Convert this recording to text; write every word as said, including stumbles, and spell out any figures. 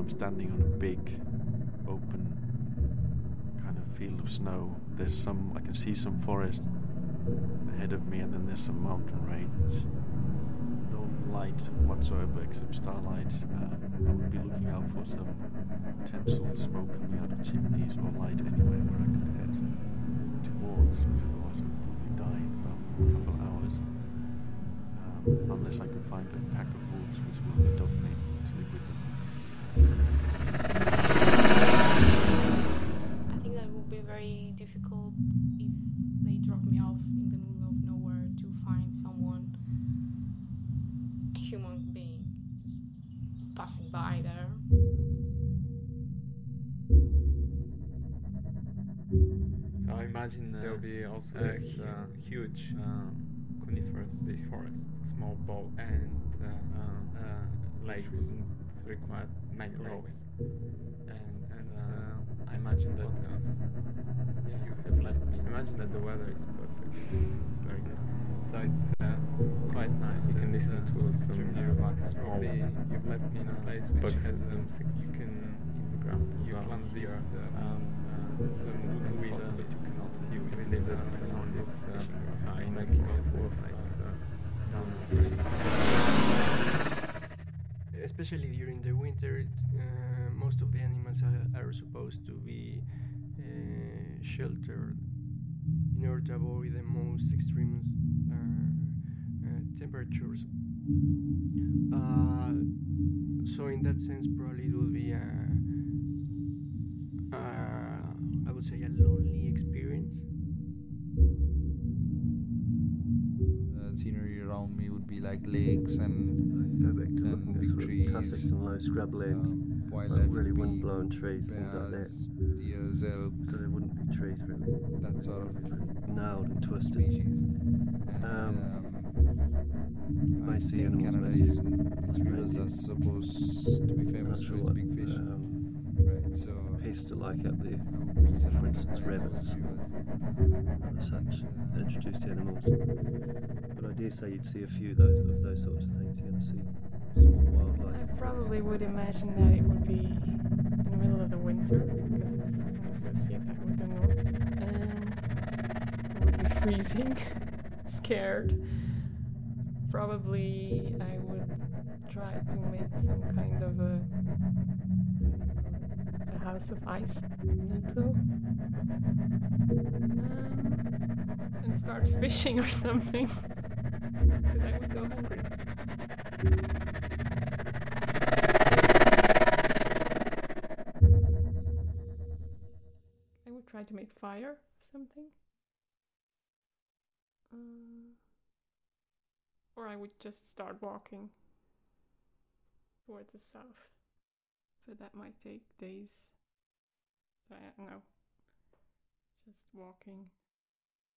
I'm standing on a big, open kind of field of snow. There's some, I can see some forest ahead of me, and then there's some mountain range. No light whatsoever except starlight. Uh, I would be looking out for some potential smoke coming out of chimneys or light anywhere where I could head towards, because otherwise I would probably die in about a couple of hours. Um, unless I can find a pack of wolves which will adopt me to live with them. I think that would be very difficult if they drop me off in the middle of nowhere to find someone, a human being, just passing by there. So I imagine uh, there'll be also uh, this uh, huge uh, coniferous this forest, small boat, and uh, uh, uh, lakes. It require many lakes, and, and uh, I imagine that uh, yeah, you have left me. Imagine that the weather is perfect. It's very good. So it's uh, quite nice. You can listen uh, to some relaxed. Probably you've left me in a place which has um, six chicken in the ground. You can hear um, uh, some wind, but you cannot hear. I mean, live uh, on this uh, high making full of like especially during the winter, uh, most of the animals are, are supposed to be uh, sheltered in order to avoid the most extreme uh, uh, temperatures. Uh, so in that sense, probably it would be a, uh, I would say a lonely experience. The scenery around me would be like lakes and go back to and looking at big sort trees, of tussocks and low scrublands, um, like wildlife really would be wind-blown trees, things like that. bears, deers, elk, So there wouldn't be trees really. that sort of Nailed and twisted. species. And, Um, um, may I see think animals, Canada may see is, its rivers reindeer. are supposed to be I'm not famous sure for its what big fish, um, right? So pests are like up there. I would be For surrounded instance, by rabbits. those rivers. As such, introduced animals. But I dare say you'd see a few of those, of those sorts of things. You're going to see small wildlife. I probably would imagine that it would be in the middle of the winter because it's associated with the north, and I would be freezing, scared. Probably I would try to make some kind of a, a house of ice in it though. Um, and start fishing or something. Because I would go hungry. I would try to make fire or something. Uh, or I would just start walking towards the south. But that might take days. So I don't know. Just walking.